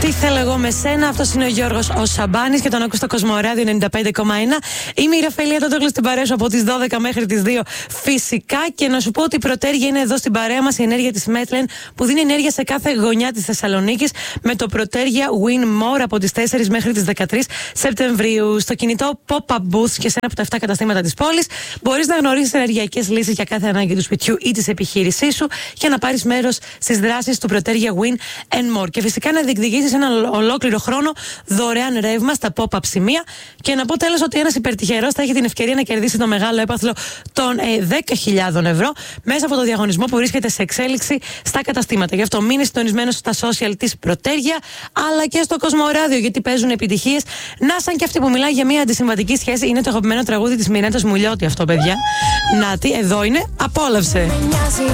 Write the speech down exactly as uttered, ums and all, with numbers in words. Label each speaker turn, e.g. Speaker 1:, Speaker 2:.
Speaker 1: Τι θέλω εγώ με σένα, αυτό είναι ο Γιώργος ο Σαμπάνης και τον ακούς στο Κοσμοράδιο ενενήντα πέντε κόμμα ένα. Είμαι η Ραφαηλία Τότογλου στην παρέα σου από τις δώδεκα μέχρι τις δύο φυσικά. Και να σου πω ότι η πρωτέργεια είναι εδώ στην παρέα μας, η ενέργεια της Μέτλεν, που δίνει ενέργεια σε κάθε γωνιά της Θεσσαλονίκης με το πρωτέργεια Win More από τις τέσσερις μέχρι τις δεκατρείς Σεπτεμβρίου. Στο κινητό Pop-up Booth και σε ένα από τα επτά καταστήματα της πόλης μπορείς να γνωρίσεις ενεργειακές λύσεις για κάθε ανάγκη του σπιτιού ή της επιχείρησής σου για να πάρεις μέρος στις δράσεις του πρωτέργεια Win and More. Και φυσικά να διεκδικήσεις ένα ολόκληρο χρόνο δωρεάν ρεύμα στα pop-up σημεία. Και να πω τέλος ότι ένας υπερτυχερός θα έχει την ευκαιρία να κερδίσει το μεγάλο έπαθλο των ε, δέκα χιλιάδες ευρώ μέσα από το διαγωνισμό που βρίσκεται σε εξέλιξη στα καταστήματα. Γι' αυτό μείνε συντονισμένος στα social της Πρωτέργεια, αλλά και στο Κοσμοράδιο, γιατί παίζουν επιτυχίες. Να σαν και αυτή που μιλάει για μια αντισυμβατική σχέση. Είναι το αγαπημένο τραγούδι της Μιρέντας Μουλιώτη αυτό, παιδιά. Νάτι, εδώ είναι. Απόλαυσε.